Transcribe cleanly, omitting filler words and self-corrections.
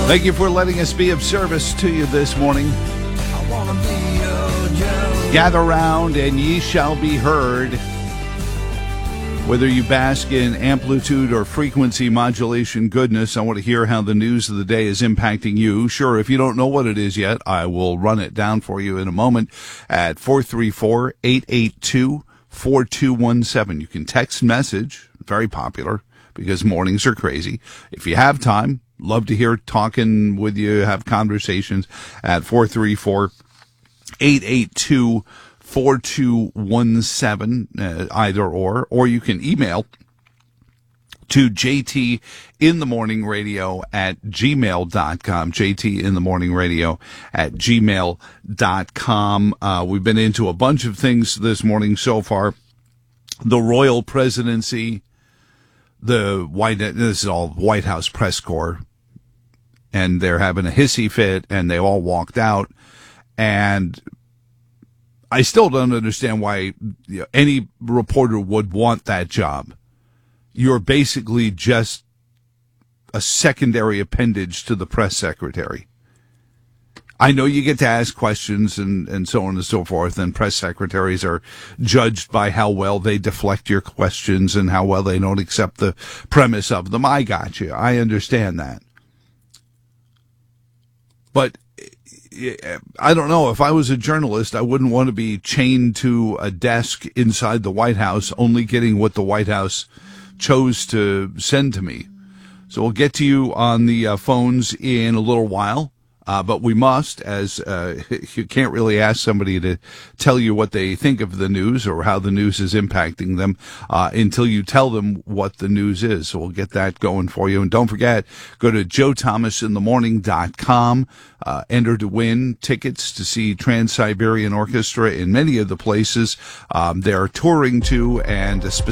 Thank you for letting us be of service to you this morning. Gather round and ye shall be heard. Whether you bask in amplitude or frequency modulation goodness, I want to hear how the news of the day is impacting you. Sure, if you don't know what it is yet, I will run it down for you in a moment at 434-882-4217. You can text message, very popular because mornings are crazy. If you have time, love to hear talking with you, have conversations at 434-882-4217, either or you can email to jtinthemorningradio@gmail.com, jtinthemorningradio@gmail.com. We've been into a bunch of things this morning so far. The royal presidency, this is all White House press corps, and they're having a hissy fit, and they all walked out, and I still don't understand why any reporter would want that job. You're basically just a secondary appendage to the press secretary. I know you get to ask questions and so on and so forth, and press secretaries are judged by how well they deflect your questions and how well they don't accept the premise of them. I got you. I understand that. But I don't know. If I was a journalist, I wouldn't want to be chained to a desk inside the White House, only getting what the White House chose to send to me. So we'll get to you on the phones in a little while. But we must, as you can't really ask somebody to tell you what they think of the news or how the news is impacting them until you tell them what the news is. So we'll get that going for you. And don't forget, go to joethomasinthemorning.com. Enter to win tickets to see Trans-Siberian Orchestra in many of the places they're touring to, and